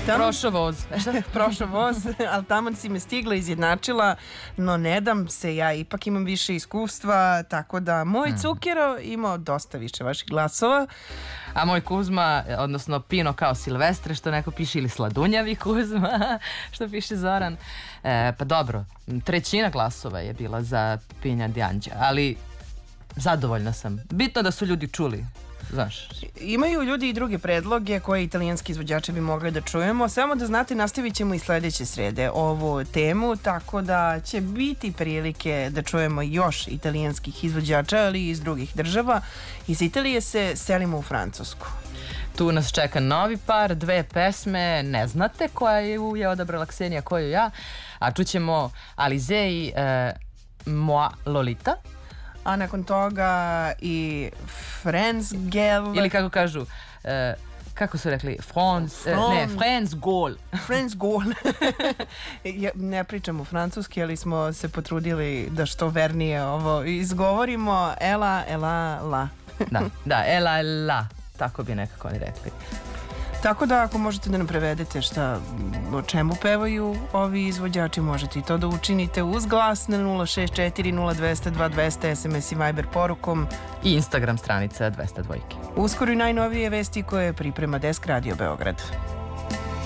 Prošao voz. Prošao voz, ali tamo si me stigla, izjednačila, no ne dam se, ja ipak imam više iskustva, tako da moj Cukero imao dosta više vaših glasova. A moj Kuzma, odnosno Pino kao Silvestre, što neko piše, ili Sladunjavi Kuzma, što piše Zoran. Pa dobro, 1/3 glasova je bila za Pinja Djanđa, ali zadovoljna sam. Bitno da su ljudi čuli. Znaš. Imaju ljudi i druge predloge koje italijanski izvođači bi mogli da čujemo. Samo da znate, nastavit ćemo i sledeće srede ovu temu, tako da će biti prilike da čujemo još italijanskih izvođača, ali i iz drugih država. Iz Italije se selimo u Francusku. Tu nas čeka novi par, 2 pesme, ne znate koja je odabrala Ksenija, koju ja, a čućemo Alizé i Moi Lolita. A nakon toga i Friends Girl. Ili kako kažu, kako su rekli, Friends Goal. Friends Goal. Ne pričamo francuski, ali smo se potrudili da što vernije ovo izgovorimo. Ela, la. Da, ela, la. Tako bi nekako oni rekli. Tako da ako možete da nam prevedete o čemu pevaju ovi izvođači, možete i to da učinite uz glas na 064 0200 2200 SMS i Viber porukom i Instagram stranica 202. Uskoro i najnovije vesti koje priprema Desk Radio Beograd.